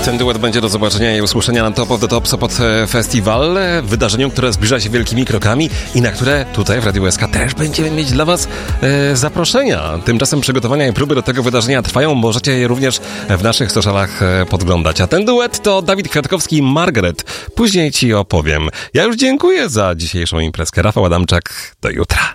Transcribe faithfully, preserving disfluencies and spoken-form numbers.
Ten duet będzie do zobaczenia i usłyszenia na Top of the Top Sopot Festival, wydarzeniu, które zbliża się wielkimi krokami i na które tutaj w Radiu S K też będziemy mieć dla Was e, zaproszenia. Tymczasem przygotowania i próby do tego wydarzenia trwają, możecie je również w naszych socialach e, podglądać. A ten duet to Dawid Kwiatkowski i Margaret. Później Ci opowiem. Ja już dziękuję za dzisiejszą imprezkę. Rafał Adamczak, do jutra.